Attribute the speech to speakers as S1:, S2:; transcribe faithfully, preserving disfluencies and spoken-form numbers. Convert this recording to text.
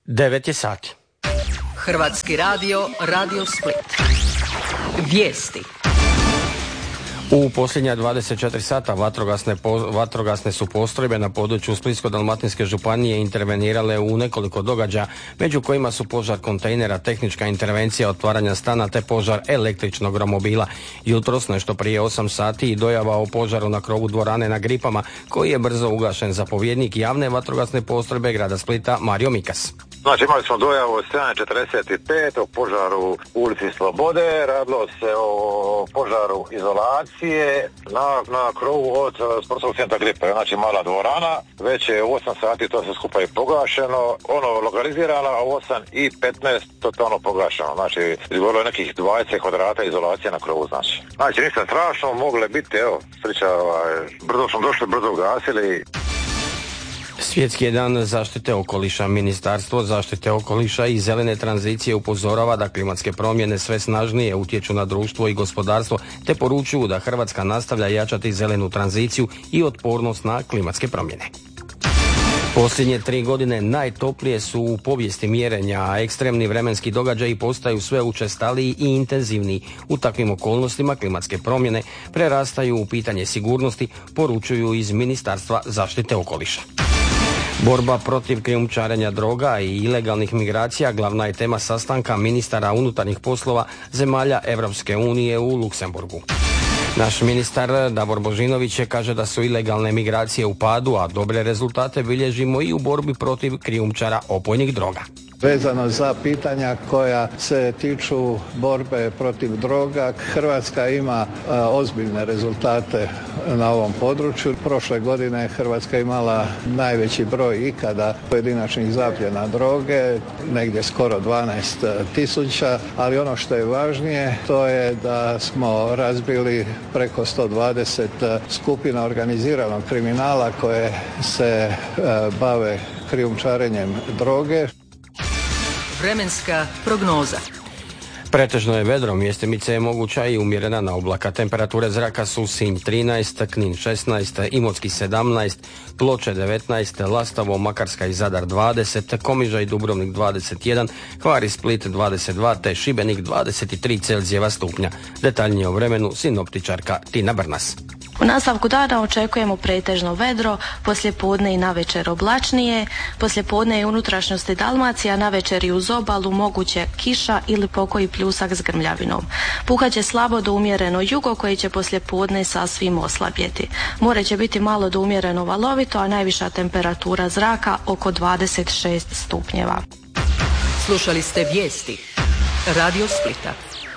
S1: devet je sati.
S2: Hrvatski radio, Radio Split. Vijesti.
S1: U posljednja dvadeset četiri sata vatrogasne, po, vatrogasne su postrojbe na području Splitsko-dalmatinske županije intervenirale u nekoliko događaja, među kojima su požar kontejnera, tehnička intervencija otvaranja stana te požar električnog romobila. Jutros nešto prije osam sati i dojava o požaru na krovu dvorane na Gripama, koji je brzo ugašen. Zapovjednik javne vatrogasne postrojbe grada Splita Mario Mikas.
S3: Znači imali smo dojavu od sedam četrdeset pet o požaru u ulici Slobode, radilo se o požaru izolacije na, na krovu od sportskog centra Gripe, znači mala dvorana, već je u osam sati to se skupa i pogašeno, ono lokalizirano, a u osam i petnaest totalno pogašeno, znači izgovorilo je nekih dvadeset kvadrata izolacije na krovu, znači. Znači ništa strašno, mogle biti, evo, sreća, ovaj, brzo smo došli, brzo ugasili.
S1: Svjetski je dan zaštite okoliša. Ministarstvo zaštite okoliša i zelene tranzicije upozorava da klimatske promjene sve snažnije utječu na društvo i gospodarstvo, te poručuju da Hrvatska nastavlja jačati zelenu tranziciju i otpornost na klimatske promjene. Posljednje tri godine najtoplije su u povijesti mjerenja, a ekstremni vremenski događaji postaju sve učestaliji i intenzivniji. U takvim okolnostima klimatske promjene prerastaju u pitanje sigurnosti, poručuju iz Ministarstva zaštite okoliša. Borba protiv krijumčarenja droga i ilegalnih migracija glavna je tema sastanka ministara unutarnjih poslova zemalja Europske unije u Luksemburgu. Naš ministar Davor Božinović kaže da su ilegalne migracije u padu, a dobre rezultate bilježimo i u borbi protiv krijumčara opojnih droga.
S4: Vezano za pitanja koja se tiču borbe protiv droga, Hrvatska ima a, ozbiljne rezultate na ovom području. Prošle godine Hrvatska imala najveći broj ikada pojedinačnih zapljena droge, negdje skoro dvanaest tisuća, ali ono što je važnije to je da smo razbili preko sto dvadeset skupina organiziranog kriminala koje se a, bave krijumčarenjem droge.
S2: Vremenska prognoza.
S1: Pretežno je vedro, mjestimice je moguća i umjerena na oblaka. Temperature zraka su Sinj trinaest, Knin šesnaest, Imotski sedamnaest, Ploče devetnaest, Lastovo, Makarska i Zadar dvadeset, Komiža i Dubrovnik dvadeset jedan, Hvar i Split dvadeset dva te Šibenik dvadeset tri Celzijeva stupnja. Detaljnije o vremenu sinoptičarka Tina Brnas.
S5: U nastavku dana očekujemo pretežno vedro, poslijepodne i navečer oblačnije, poslijepodne i unutrašnjosti Dalmacija, navečer i uz obalu moguće kiša ili pokoji pljusak s grmljavinom. Puhaće slabo do umjereno jugo koji će poslijepodne sasvim oslabjeti. More će biti malo do umjereno valovito, a najviša temperatura zraka oko dvadeset šest stupnjeva.
S2: Slušali ste vijesti Radio Splita.